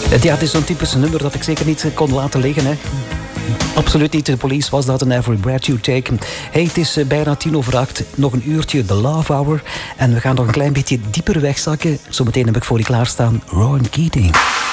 Ja, het is zo'n typisch nummer dat ik zeker niet kon laten liggen, hè. Absoluut niet. De Police was dat, een Every Breath You Take. Hey, het is bijna 7:10. Nog een uurtje de Love Hour. En we gaan nog een klein beetje dieper wegzakken. Zometeen heb ik voor je klaarstaan Rowan Keating.